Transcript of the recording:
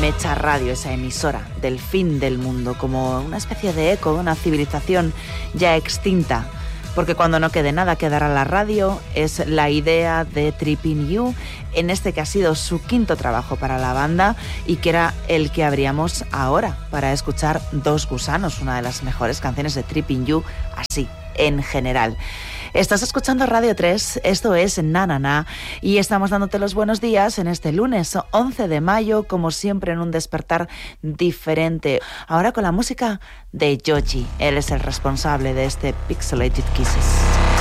Mecha Radio, esa emisora del fin del mundo, como una especie de eco de una civilización ya extinta. Porque cuando no quede nada, quedará la radio. Es la idea de Tripping You, en este que ha sido su quinto trabajo para la banda y que era el que abríamos ahora para escuchar Dos Gusanos, una de las mejores canciones de Tripping You, así, en general. Estás escuchando Radio 3, esto es Na Na Na, y estamos dándote los buenos días en este lunes 11 de mayo, como siempre en un despertar diferente. Ahora con la música de Joji, él es el responsable de este Pixelated Kisses.